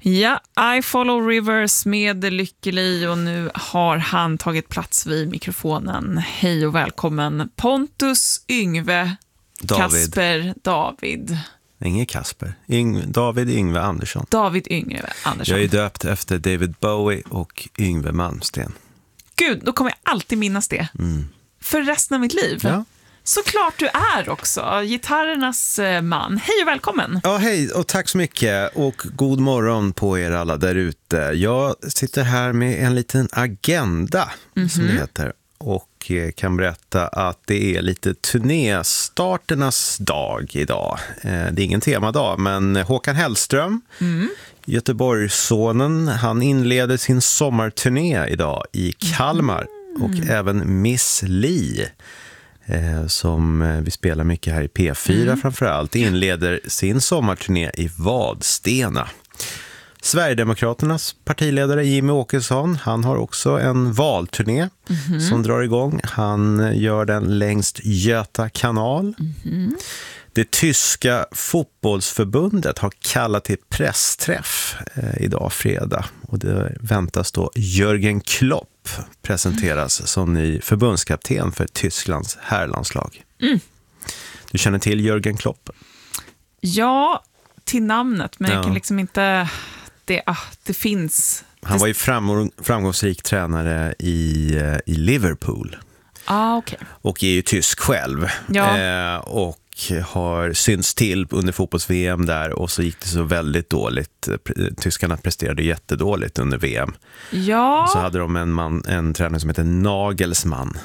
Ja, I Follow Rivers med Lykke Li, och nu har han tagit plats vid mikrofonen. Hej och välkommen Pontus, Yngve, Kasper, David. Ingen Kasper. David Yngve Andersson. David Yngve Andersson. Jag är döpt efter David Bowie och Yngve Malmsten. Gud, då kommer jag alltid minnas det. För resten av mitt liv. Ja. Såklart du är också gitarrernas man. Hej och välkommen. Ja, hej och tack så mycket och god morgon på er alla där ute. Jag sitter här med en liten agenda som det heter och kan berätta att det är lite turnéstarternas dag idag. Det är ingen temadag, men Håkan Hellström, Göteborgssonen, han inleder sin sommarturné idag i Kalmar och även Miss Li, som vi spelar mycket här i P4 framförallt, inleder sin sommarturné i Vadstena. Sverigedemokraternas partiledare Jimmie Åkesson, han har också en valturné som drar igång. Han gör den längst Göta kanal. Det tyska fotbollsförbundet har kallat till pressträff idag fredag. Och det väntas då Jürgen Klopp presenteras som ny förbundskapten för Tysklands herrlandslag. Du känner till Jürgen Klopp? Ja, till namnet, men jag kan liksom inte... Det finns... Han var ju framgångsrik tränare i Liverpool. Okej. Och är ju tysk själv. Ja. Och har synts till under fotbolls-VM där, och så gick det så väldigt dåligt. Tyskarna presterade jättedåligt under VM. Ja. Så hade de en tränare som heter Nagelsmann.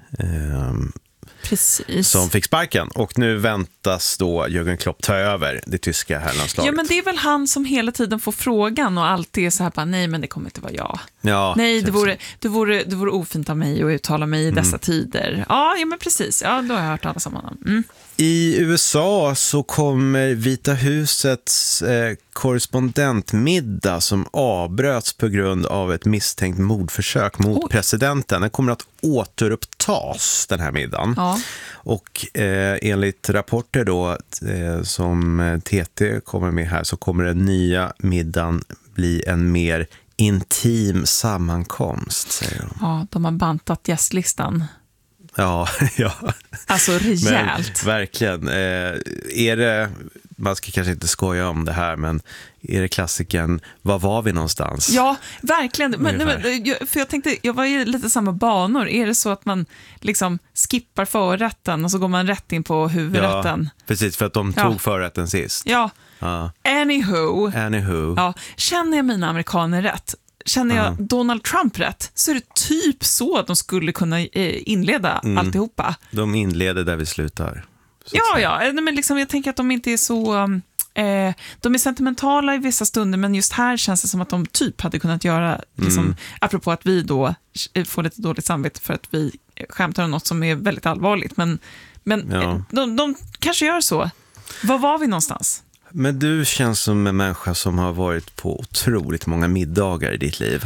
Precis. Som fick sparken, och nu väntas då Jürgen Klopp ta över det tyska herrlandslaget. Ja, men det är väl han som hela tiden får frågan och alltid är så här bara, nej, men det kommer inte vara jag. Ja, nej, det vore ofint av mig att uttala mig i dessa tider. Ja, men precis. Ja, då har jag hört alla om honom. I USA så kommer Vita husets korrespondentmiddag som avbröts på grund av ett misstänkt mordförsök mot presidenten. Den kommer att återupptas, den här middagen. Ja. Och enligt rapporter då som TT kommer med här, så kommer den nya middagen bli en mer intim sammankomst, säger de. Ja, de har bantat gästlistan. Ja. Alltså rejält. Men, verkligen. Är det, man ska kanske inte skoja om det här, men är det klassiken, var var vi någonstans? Ja, verkligen. För jag tänkte, jag var ju lite samma banor. Är det så att man liksom skippar förrätten och så går man rätt in på huvudrätten? Ja, precis, för att de tog förrätten sist. Ja. Anywho. Ja, känner jag mina amerikaner rätt? Känner jag Donald Trump rätt, så är det typ så att de skulle kunna inleda alltihopa. De inleder där vi slutar. Men liksom, jag tänker att de inte är så... de är sentimentala i vissa stunder, men just här känns det som att de typ hade kunnat göra, liksom, apropå att vi då får lite dåligt samvete för att vi skämtar om något som är väldigt allvarligt. Men de kanske gör så. Var var vi någonstans? Men du känns som en människa som har varit på otroligt många middagar i ditt liv.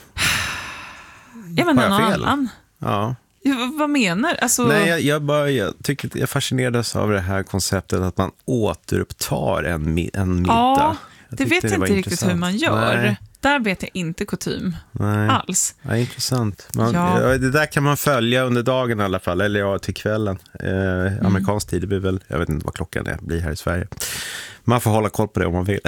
Jag menar någon annan. Ja. Vad menar? Alltså... Nej, jag tycker jag fascinerades av det här konceptet att man återupptar en middag. Ja, det vet jag inte riktigt hur man gör. Nej. Där vet jag inte kutym alls. Ja, intressant. Det där kan man följa under dagen i alla fall, eller till kvällen. Amerikansk tid, det blir väl, jag vet inte vad klockan är, blir här i Sverige. Man får hålla koll på det om man vill.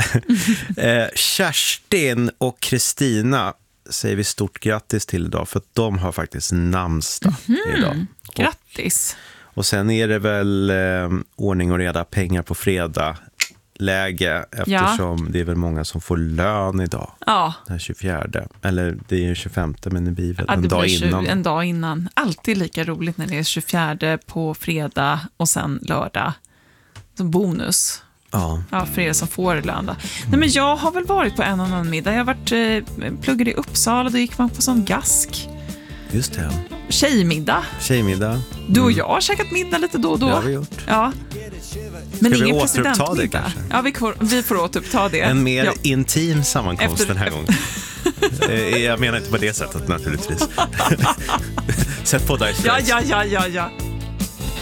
Kerstin och Kristina säger vi stort grattis till idag, för att de har faktiskt namnsdag idag. Grattis! Och sen är det väl ordning och reda, pengar på fredag läge, eftersom det är väl många som får lön idag. Ja. Den 24. Eller det är ju 25, men det blir väl en dag innan. En dag innan. Alltid lika roligt när det är 24 på fredag och sen lördag. Som bonus. Ja, för er som får lön då. Nej, men jag har väl varit på en annan middag. Jag har varit pluggade i Uppsala, då gick man på sån gask. Just det. Tjejmiddag. Du och jag har käkat middag lite då och då. Det har vi gjort. Ja. Men ska vi återuppta det kanske? Ja, vi får återuppta det. En mer intim sammankomst den här gången. Jag menar inte på det sättet naturligtvis. Sätt på dig. Ja.